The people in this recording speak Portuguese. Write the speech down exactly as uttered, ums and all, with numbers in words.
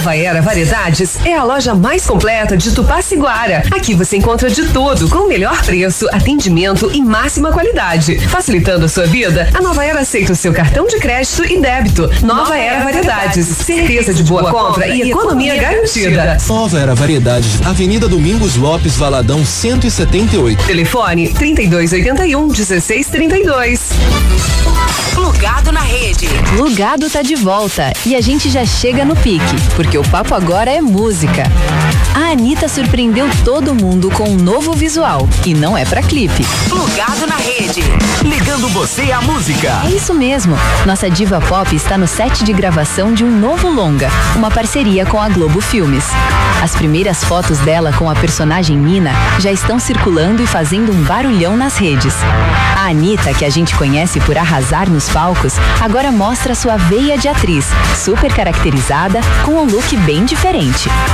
Nova Era Variedades é a loja mais completa de Tupaciguara. Aqui você encontra de tudo com o melhor preço, atendimento e máxima qualidade. Facilitando a sua vida, a Nova Era aceita o seu cartão de crédito e débito. Nova, Nova Era Variedades, certeza de boa compra e economia garantida. Nova Era Variedades, Avenida Domingos Lopes, Valadão cento e setenta e oito. Telefone trinta e dois oitenta e um, dezesseis trinta e dois. Plugado na rede. Plugado tá de volta e a gente já chega no pique, porque o papo agora é música. A Anitta surpreendeu todo mundo com um novo visual e não é pra clipe. Plugado na rede. Ligando você à música. É isso mesmo. Nossa diva pop está no set de gravação de um novo longa, uma parceria com a Globo Filmes. As primeiras fotos dela com a personagem Nina já estão circulando e fazendo um barulhão nas redes. A Anitta, que a gente conhece por arrasar nos palcos, agora mostra sua veia de atriz, super caracterizada, com um look bem diferente.